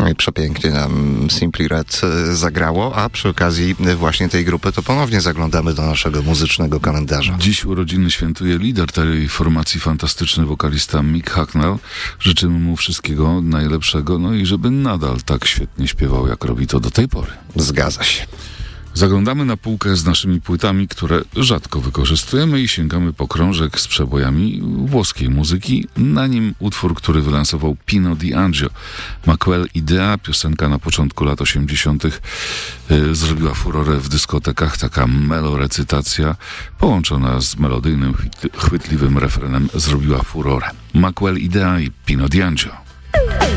No i przepięknie nam Simply Red zagrało, a przy okazji właśnie tej grupy to ponownie zaglądamy do naszego muzycznego kalendarza. Dziś urodziny świętuje lider tej formacji, fantastyczny wokalista Mick Hucknall. Życzymy mu wszystkiego najlepszego, no i żeby nadal tak świetnie śpiewał, jak robi to do tej pory. Zgadza się. Zaglądamy na półkę z naszymi płytami, które rzadko wykorzystujemy i sięgamy po krążek z przebojami włoskiej muzyki. Na nim utwór, który wylansował Pino Di Angio. Ma quel idea, piosenka na początku lat 80. Zrobiła furorę w dyskotekach. Taka melorecytacja połączona z melodyjnym, chwytliwym refrenem zrobiła furorę. Ma quel idea i Pino Di Angio.